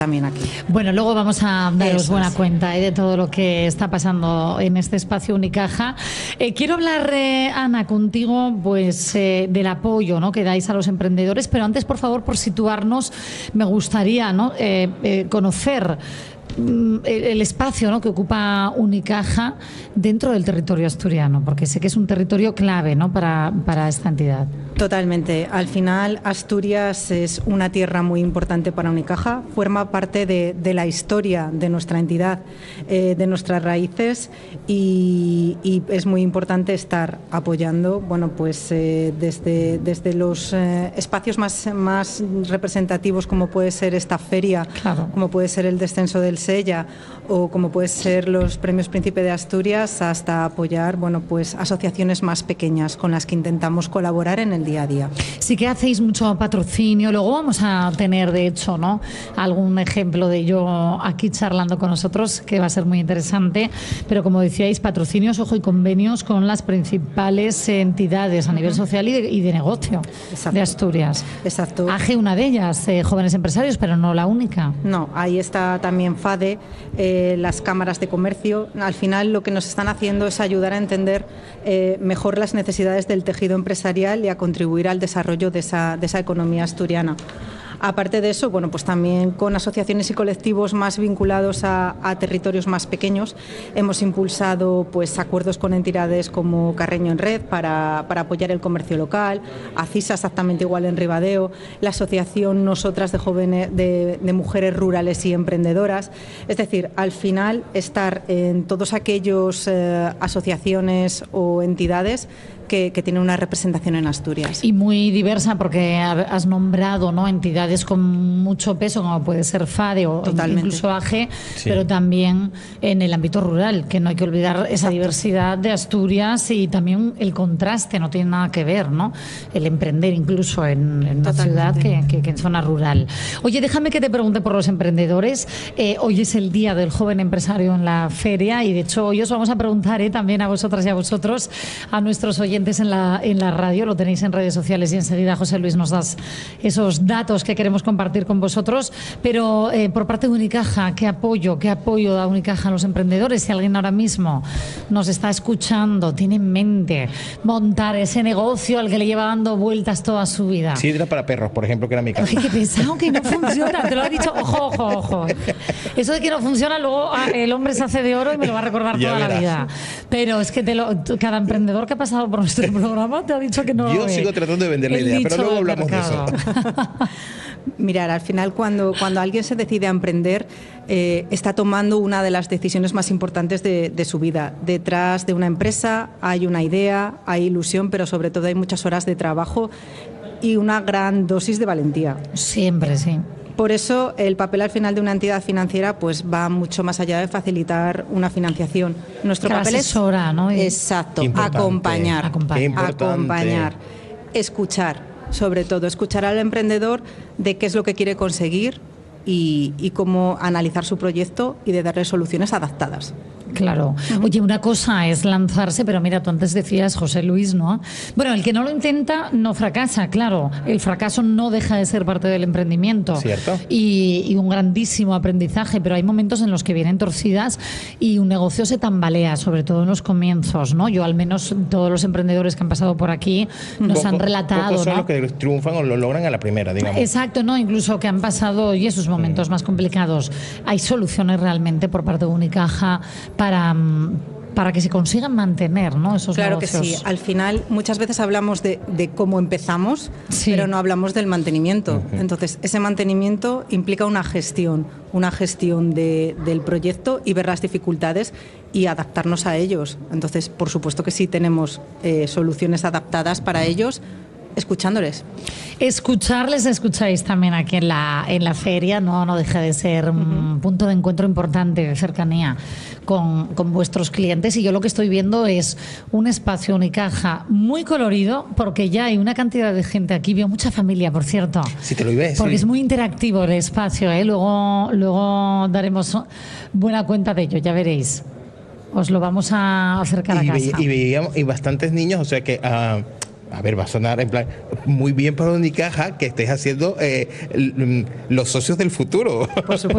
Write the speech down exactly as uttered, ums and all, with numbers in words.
también aquí. Bueno, luego vamos a daros Eso buena es. cuenta eh, de todo lo que está pasando en este espacio Unicaja. Eh, quiero hablar, eh, Ana, contigo, pues eh, del apoyo, ¿no?, que dais a los emprendedores, pero antes, por favor, por situarnos, me gustaría, ¿no?, eh, eh, conocer mm, el, el espacio, ¿no?, que ocupa Unicaja dentro del territorio asturiano, porque sé que es un territorio clave, ¿no?, para, para esta entidad. Totalmente. Al final, Asturias es una tierra muy importante para Unicaja, forma parte de, de la historia de nuestra entidad, eh, de nuestras raíces y, y es muy importante estar apoyando, bueno, pues eh, desde, desde los eh, espacios más, más representativos, como puede ser esta feria, Claro. como puede ser el descenso del Sella o como puede ser los premios Príncipe de Asturias, hasta apoyar, bueno, pues asociaciones más pequeñas con las que intentamos colaborar en el día a día. Sí que hacéis mucho patrocinio, luego vamos a tener, de hecho, ¿no?, algún ejemplo de ello aquí charlando con nosotros, que va a ser muy interesante, pero como decíais, patrocinios, ojo, y convenios con las principales entidades a nivel social y de, y de negocio. Exacto. De Asturias. Exacto. A G, una de ellas, eh, Jóvenes Empresarios, pero no la única. No, ahí está también FADE, eh, las cámaras de comercio. Al final lo que nos están haciendo es ayudar a entender eh, mejor las necesidades del tejido empresarial y a contribuir al desarrollo de esa, de esa economía asturiana. Aparte de eso, bueno, pues también con asociaciones y colectivos más vinculados a, a territorios más pequeños, hemos impulsado pues acuerdos con entidades como Carreño en Red para, para apoyar el comercio local, ACISA exactamente igual en Ribadeo, la asociación Nosotras de jóvenes de, de mujeres rurales y emprendedoras. Es decir, al final estar en todos aquellos eh, asociaciones o entidades que, que tienen una representación en Asturias. Y muy diversa, porque has nombrado, ¿no?, entidades con mucho peso, como puede ser FADE o Totalmente. incluso A G, Sí. pero también en el ámbito rural, que no hay que olvidar esa Exacto. diversidad de Asturias y también el contraste, no tiene nada que ver, ¿no?, el emprender incluso en, en una ciudad que, que, que en zona rural. Oye, déjame que te pregunte por los emprendedores. Eh, hoy es el Día del Joven Empresario en la feria y de hecho hoy os vamos a preguntar eh, también a vosotras y a vosotros, a nuestros oyentes en la, en la radio, lo tenéis en redes sociales y enseguida, José Luis, nos das esos datos que queremos compartir con vosotros, pero eh, por parte de Unicaja, ¿qué apoyo, qué apoyo da Unicaja a los emprendedores? Si alguien ahora mismo nos está escuchando, tiene en mente montar ese negocio al que le lleva dando vueltas toda su vida. Sidra para perros, por ejemplo, que era mi caso. Ay, qué pesado, que no funciona, te lo ha dicho, ojo, ojo, ojo. Eso de que no funciona, luego ah, el hombre se hace de oro y me lo va a recordar Ya toda la verás. vida. Pero es que te lo, cada emprendedor que ha pasado por nuestro programa te ha dicho que no lo Yo ve. sigo tratando de vender la El idea, pero nicho luego del hablamos de eso. mercado. Mirar, al final cuando, cuando alguien se decide a emprender, eh, está tomando una de las decisiones más importantes de, de su vida. Detrás de una empresa hay una idea, hay ilusión, pero sobre todo hay muchas horas de trabajo y una gran dosis de valentía. Siempre, sí. Por eso el papel al final de una entidad financiera pues va mucho más allá de facilitar una financiación. Nuestro Que la papel asesora, es ¿no? Y- exacto, Importante. acompañar, Acompañar. Qué importante. acompañar, escuchar, sobre todo escuchar al emprendedor de qué es lo que quiere conseguir y, y cómo analizar su proyecto y de darle soluciones adaptadas. Claro. Oye, una cosa es lanzarse, pero mira, tú antes decías, José Luis, ¿no? Bueno, el que no lo intenta no fracasa, claro. El fracaso no deja de ser parte del emprendimiento. Cierto. Y, y un grandísimo aprendizaje, pero hay momentos en los que vienen torcidas y un negocio se tambalea, sobre todo en los comienzos, ¿no? Yo, al menos, todos los emprendedores que han pasado por aquí nos Poco- han relatado, pocos son ¿no? los que triunfan o lo logran a la primera, digamos. Exacto, no, incluso que han pasado y esos momentos más complicados. Hay soluciones realmente por parte de Unicaja para, mm, para que se consigan mantener, ¿no?, esos Claro que negocios. sí. Al final muchas veces hablamos de, de cómo empezamos, Sí. pero no hablamos del mantenimiento. Ujú. Entonces, ese mantenimiento implica una gestión, una gestión de- del proyecto y ver las dificultades y adaptarnos a ellos. Entonces, por supuesto que sí tenemos eh, soluciones adaptadas para ellos, escuchándoles. Escucharles escucháis también aquí en la, en la feria, no, no deja de ser un punto de encuentro importante, de cercanía con, con vuestros clientes. Y yo lo que estoy viendo es un espacio Unicaja muy colorido, porque ya hay una cantidad de gente aquí, veo mucha familia, por cierto. Si te lo ves, Porque sí. es muy interactivo el espacio, ¿eh? Luego, luego daremos buena cuenta de ello, ya veréis. Os lo vamos a acercar a y, casa. ve- y veíamos y bastantes niños, o sea que ah, a ver, va a sonar en plan muy bien para Unicaja que estés haciendo eh, l- los socios del futuro. Por supuesto.